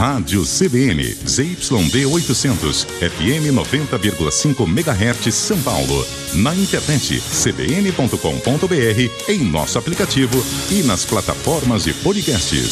Rádio CBN, ZYD 800, FM 90,5 MHz, São Paulo. Na internet, cbn.com.br, em nosso aplicativo e nas plataformas de podcasts.